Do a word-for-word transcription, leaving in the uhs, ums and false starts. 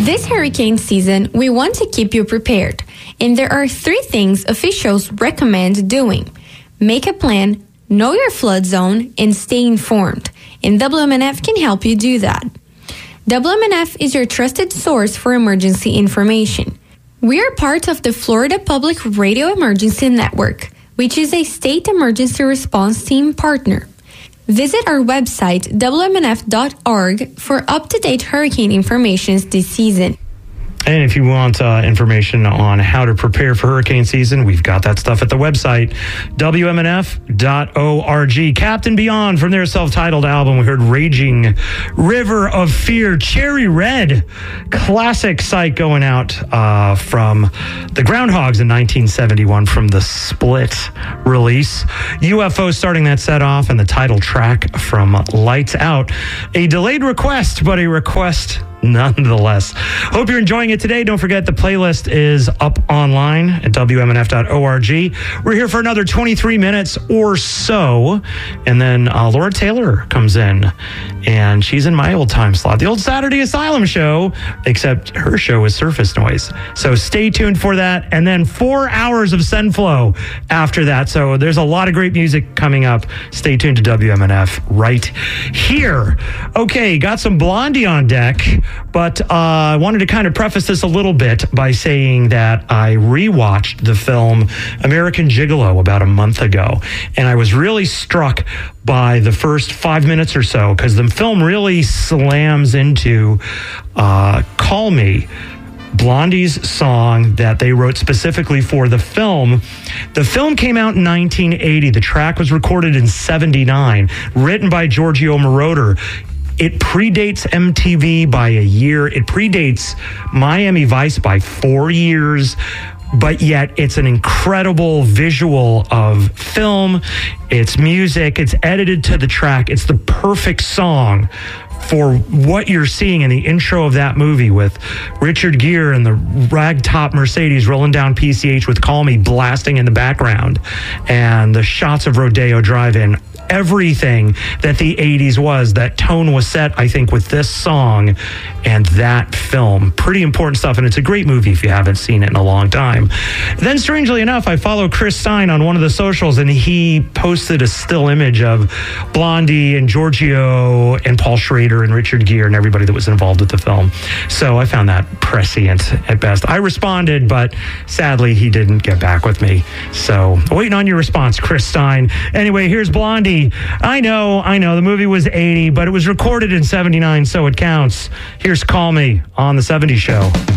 This hurricane season, we want to keep you prepared, and there are three things officials recommend doing. Make a plan, know your flood zone, and stay informed, and W M N F can help you do that. W M N F is your trusted source for emergency information. We are part of the Florida Public Radio Emergency Network, which is a state emergency response team partner. Visit our website, W M N F dot org, for up-to-date hurricane information this season. And if you want uh, information on how to prepare for hurricane season, we've got that stuff at the website, W M N F dot org. Captain Beyond, from their self-titled album, we heard Raging River of Fear. Cherry Red, classic site going out uh, from the Groundhogs in nineteen seventy-one from the Split release. U F O starting that set off, and the title track from Lights Out. A delayed request, but a request nonetheless. Hope you're enjoying it today. Don't forget the playlist is up online at W M N F dot org. We're here for another twenty-three minutes or so, and then uh, Laura Taylor comes in, and she's in my old time slot, the old Saturday Asylum show, except her show is Surface Noise. So stay tuned for that, and then four hours of SendFlow after that. So there's a lot of great music coming up. Stay tuned to W M N F right here. Okay, got some Blondie on deck. But uh, I wanted to kind of preface this a little bit by saying that I rewatched the film American Gigolo about a month ago, and I was really struck by the first five minutes or so, because the film really slams into uh, Call Me, Blondie's song that they wrote specifically for the film. The film came out in nineteen eighty. The track was recorded in seventy-nine, written by Giorgio Moroder. It predates M T V by a year. It predates Miami Vice by four years. But yet it's an incredible visual of film. It's music. It's edited to the track. It's the perfect song for what you're seeing in the intro of that movie, with Richard Gere and the ragtop Mercedes rolling down P C H with Call Me blasting in the background, and the shots of Rodeo Drive-In. Everything that the eighties was, that tone was set, I think, with this song and that film. Pretty important stuff, and it's a great movie if you haven't seen it in a long time. Then, strangely enough, I follow Chris Stein on one of the socials, and he posted a still image of Blondie and Giorgio and Paul Schrader and Richard Gere and everybody that was involved with the film. So I found that prescient at best. I responded, but sadly, he didn't get back with me. So waiting on your response, Chris Stein. Anyway, here's Blondie. I know, I know, the movie was eighty, but it was recorded in seventy-nine, so it counts. Here's Call Me on The seventies Show.